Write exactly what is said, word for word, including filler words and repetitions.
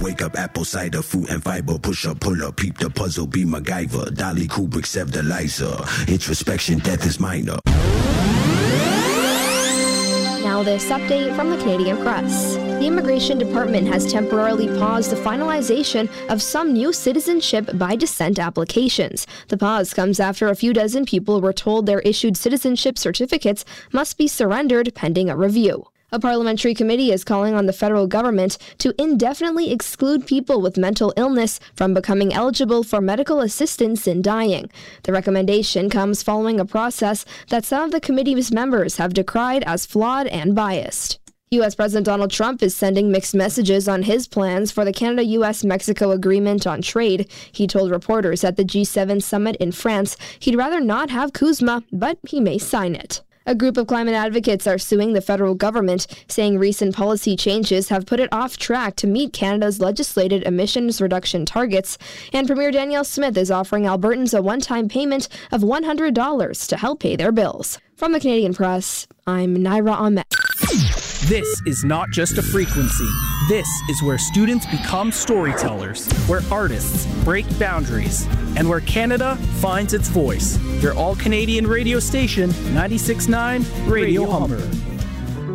Wake up, apple cider, fruit and fiber. Push up, pull up, peep the puzzle, be MacGyver. Dolly Kubrick, Sev the Liza. Introspection, death is minor. Now this update from the Canadian Press. The Immigration Department has temporarily paused the finalization of some new citizenship by descent applications. The pause comes after a few dozen people were told their issued citizenship certificates must be surrendered pending a review. A parliamentary committee is calling on the federal government to indefinitely exclude people with mental illness from becoming eligible for medical assistance in dying. The recommendation comes following a process that some of the committee's members have decried as flawed and biased. U S President Donald Trump is sending mixed messages on his plans for the Canada-U S Mexico Agreement on Trade. He told reporters at the G seven summit in France he'd rather not have CUSMA, but he may sign it. A group of climate advocates are suing the federal government, saying recent policy changes have put it off track to meet Canada's legislated emissions reduction targets, and Premier Danielle Smith is offering Albertans a one-time payment of one hundred dollars to help pay their bills. From the Canadian Press, I'm Naira Ahmed. This is not just a frequency. This is where students become storytellers, where artists break boundaries, and where Canada finds its voice. Your all-Canadian radio station, ninety-six point nine Radio Humber.